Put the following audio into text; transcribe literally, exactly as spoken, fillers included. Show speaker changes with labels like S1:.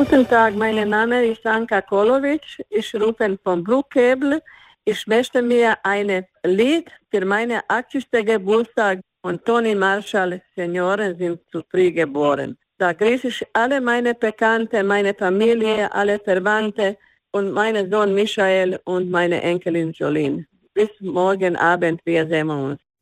S1: Guten Tag, mein Name ist Anka Kolovic. Ich rufe von Bruckebel. Ich möchte mir ein Lied für meinen achtzigsten Geburtstag von Toni Marshall, Senioren sind zu früh geboren. Da grüße ich alle meine Bekannte, meine Familie, alle Verwandte und meinen Sohn Michael und meine Enkelin Jolene. Bis morgen Abend, wir sehen uns.